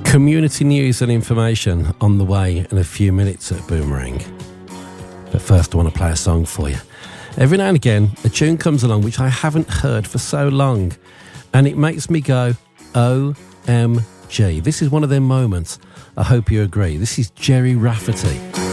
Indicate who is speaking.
Speaker 1: Community news and information on the way in a few minutes at Boomerang. But first I want to play a song for you. Every now and again a tune comes along which I haven't heard for so long and it makes me go OMG. This is one of them moments. I hope you agree. This is Jerry Rafferty.